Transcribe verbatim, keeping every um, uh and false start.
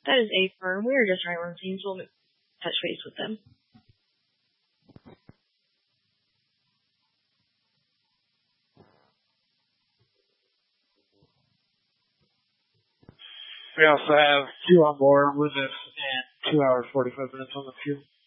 That is a firm. We are just right run teams. We'll touch base with them. We also have two on board with us and two hours, forty-five minutes on the field.